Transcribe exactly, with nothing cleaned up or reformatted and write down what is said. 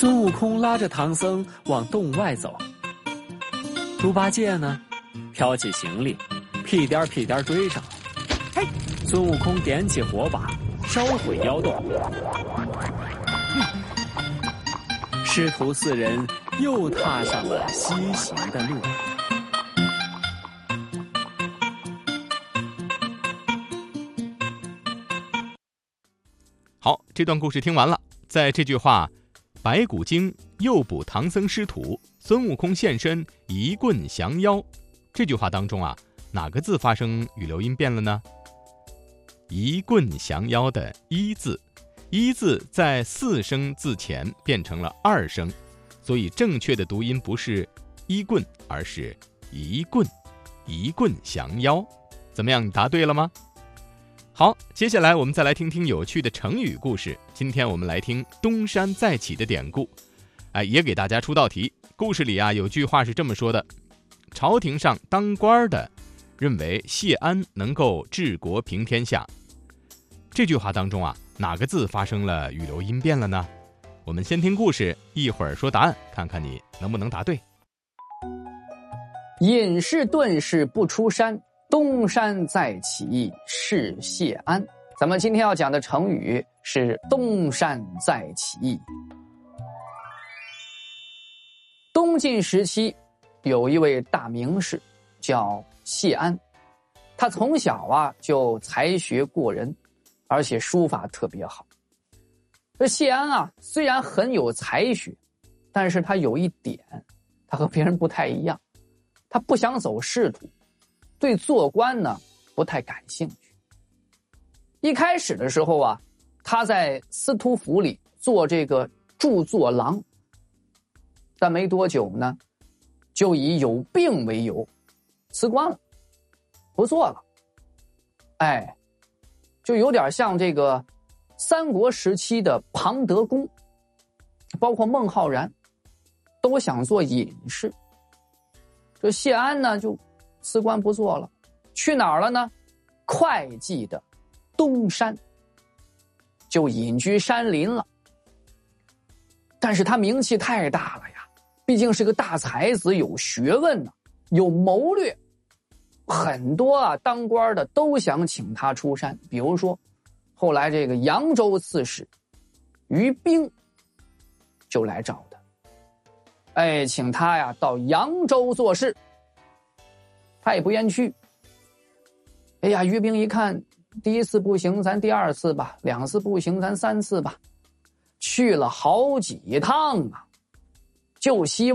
孙悟空拉着唐僧往洞外走，猪八戒呢，挑起行李，屁颠屁颠追上。嘿，孙悟空点起火把，烧毁妖洞。嗯，师徒四人又踏上了西行的路。 好，这段故事听完了，在这句话白骨精诱捕唐僧师徒，孙悟空现身一棍降妖，这句话当中啊，哪个字发生语流音变了呢？一棍降妖的一字，一字在四声字前变成了二声，所以正确的读音不是一棍，而是一棍，一棍降妖。怎么样，你答对了吗？好，接下来我们再来听听有趣的成语故事。今天我们来听东山再起的典故，哎，也给大家出道题。故事里啊，有句话是这么说的：朝廷上当官的认为谢安能够治国平天下。这句话当中啊，哪个字发生了语流音变了呢？我们先听故事，一会儿说答案，看看你能不能答对。 隐士遁世不出山，东山再起是谢安。咱们今天要讲的成语是东山再起。东晋时期有一位大名士叫谢安，他从小啊就才学过人，而且书法特别好。这谢安啊虽然很有才学，但是他有一点，他和别人不太一样，他不想走仕途，对做官呢不太感兴趣。一开始的时候啊，他在司徒府里做这个著作郎，但没多久呢，就以有病为由辞官了，不做了。哎，就有点像这个三国时期的庞德公，包括孟浩然，都想做隐士。这谢安呢就辞官不做了，去哪儿了呢？会稽的东山，就隐居山林了。但是他名气太大了呀，毕竟是个大才子，有学问呢，有谋略，很多啊当官的都想请他出山。比如说后来这个扬州刺史于冰就来找他，哎，请他呀到扬州做事，他也不愿去。哎呀，于冰一看，第一次不行，咱第二次吧；两次不行，咱三次吧。去了好几趟啊，就希